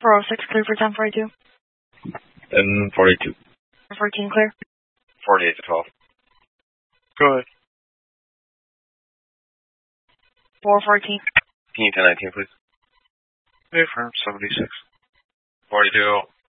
406 clear for 1042. 1042. 14 clear. 48 to 12. Good. 414. Can you 1019, please? Affirm 76. 42.